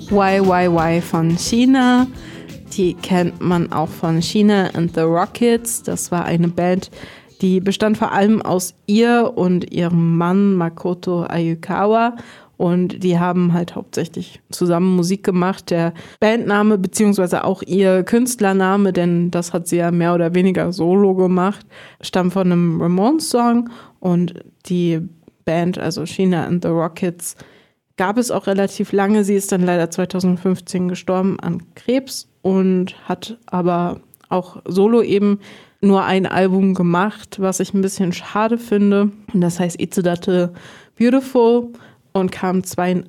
YYY von China. Die kennt man auch von China and the Rockets. Das war eine Band, die bestand vor allem aus ihr und ihrem Mann Makoto Ayukawa. Und die haben halt hauptsächlich zusammen Musik gemacht. Der Bandname beziehungsweise auch ihr Künstlername, denn das hat sie ja mehr oder weniger solo gemacht, stammt von einem Ramones-Song. Und die Band, also China and the Rockets, gab es auch relativ lange. Sie ist dann leider 2015 gestorben an Krebs und hat aber auch solo eben nur ein Album gemacht, was ich ein bisschen schade finde. Und das heißt Itsudate Beautiful und kam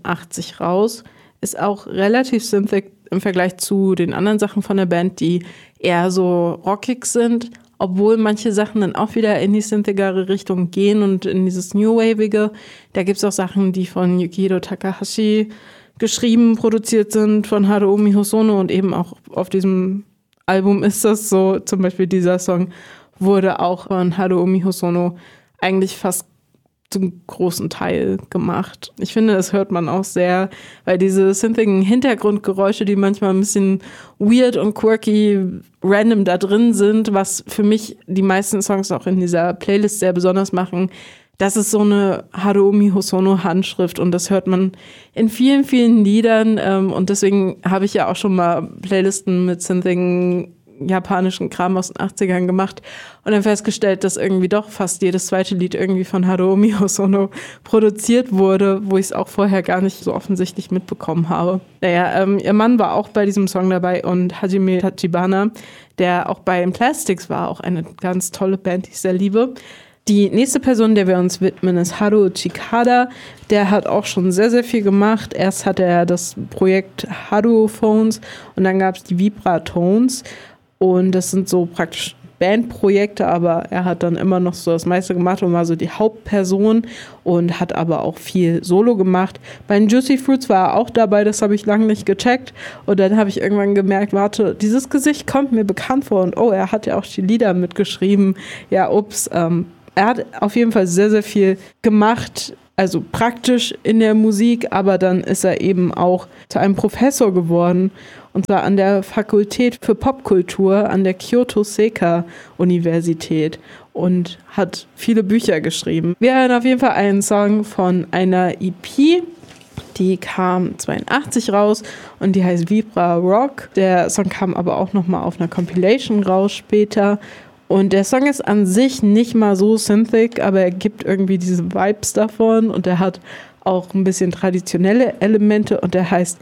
82 raus. Ist auch relativ synthic im Vergleich zu den anderen Sachen von der Band, die eher so rockig sind, obwohl manche Sachen dann auch wieder in die synthigere Richtung gehen und in dieses New Wavige. Da gibt es auch Sachen, die von Yukihiro Takahashi geschrieben, produziert sind, von Haruomi Hosono, und eben auch auf diesem Album ist das so. Zum Beispiel dieser Song wurde auch von Haruomi Hosono eigentlich fast zum großen Teil gemacht. Ich finde, das hört man auch sehr, weil diese synthigen Hintergrundgeräusche, die manchmal ein bisschen weird und quirky, random da drin sind, was für mich die meisten Songs auch in dieser Playlist sehr besonders machen, das ist so eine Haruomi Hosono Handschrift und das hört man in vielen, vielen Liedern, und deswegen habe ich ja auch schon mal Playlisten mit synthigen japanischen Kram aus den 80ern gemacht und dann festgestellt, dass irgendwie doch fast jedes zweite Lied irgendwie von Haruomi Hosono produziert wurde, wo ich es auch vorher gar nicht so offensichtlich mitbekommen habe. Naja, ihr Mann war auch bei diesem Song dabei und Hajime Tachibana, der auch bei den Plastics war, auch eine ganz tolle Band, die ich sehr liebe. Die nächste Person, der wir uns widmen, ist Haru Chikada. Der hat auch schon sehr, sehr viel gemacht. Erst hatte er das Projekt Haru Phones und dann gab es die Vibratones. Und das sind so praktisch Bandprojekte, aber er hat dann immer noch so das meiste gemacht und war so die Hauptperson und hat aber auch viel Solo gemacht. Bei den Juicy Fruits war er auch dabei, das habe ich lange nicht gecheckt. Und dann habe ich irgendwann gemerkt, warte, dieses Gesicht kommt mir bekannt vor und oh, er hat ja auch die Lieder mitgeschrieben. Ja, ups, er hat auf jeden Fall sehr, sehr viel gemacht, also praktisch in der Musik, aber dann ist er eben auch zu einem Professor geworden. Und zwar an der Fakultät für Popkultur an der Kyoto Seika Universität und hat viele Bücher geschrieben. Wir hören auf jeden Fall einen Song von einer EP, die kam 82 raus und die heißt Vibra Rock. Der Song kam aber auch nochmal auf einer Compilation raus später. Und der Song ist an sich nicht mal so synthic, aber er gibt irgendwie diese Vibes davon und er hat auch ein bisschen traditionelle Elemente und der heißt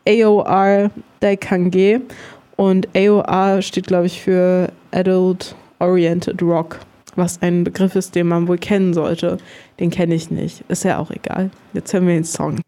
AOR Daikange und AOR steht, glaube ich, für Adult Oriented Rock, was ein Begriff ist, den man wohl kennen sollte. Den kenne ich nicht. Ist ja auch egal. Jetzt hören wir den Song.